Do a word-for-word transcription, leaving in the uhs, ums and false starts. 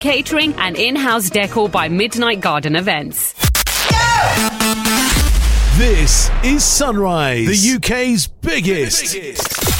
catering and in-house decor by Midnight Garden Events. This is Sunrise, the U K's biggest, biggest.